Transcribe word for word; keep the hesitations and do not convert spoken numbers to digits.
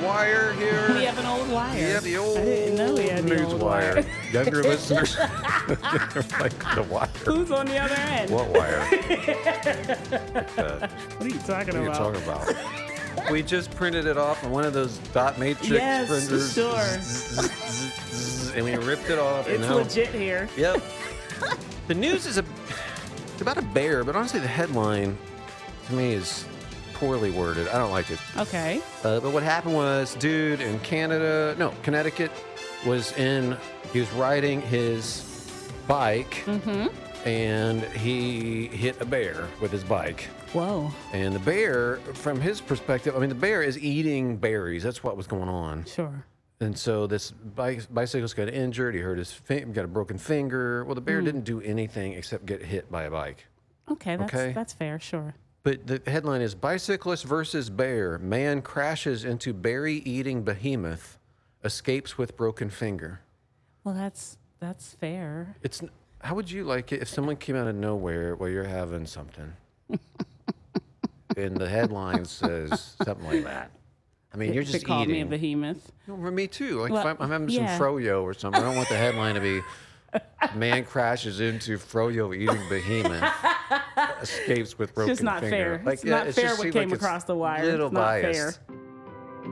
wire here. We have an old wire. Yeah, the old I didn't know we had the news old wire. wire. Younger listeners, like the wire. Who's on the other end? What wire? What are you talking What are you about? talking about? We just printed it off on one of those dot matrix Yes, printers. sure. And we ripped it off. It's and now, legit here. Yep. The news is a, it's about a bear, but honestly, the headline to me is poorly worded. I don't like it. Okay. Uh, but what happened was, dude in Canada, no, Connecticut, was in, he was riding his bike, and he hit a bear with his bike. Whoa. And the bear, from his perspective, I mean, the bear is eating berries. That's what was going on. Sure. And so this bike, bicyclist got injured. He hurt his fin- got a broken finger. Well, the bear didn't do anything except get hit by a bike. Okay, that's Okay. that's fair. Sure. But the headline is Bicyclist versus Bear. Man crashes into berry-eating behemoth, escapes with broken finger. Well, that's that's fair. It's how would you like it if someone came out of nowhere while you're having something, and the headline says something like that? I mean, you're They just called me a eating. behemoth. No, for me too. Like Well, if I'm, I'm having yeah. some froyo or something, I don't want the headline to be "Man crashes into froyo eating behemoth, escapes with broken It's just not finger." fair. Like, It's yeah, not it fair just what seems came like it's across the wire. Little It's not biased. fair.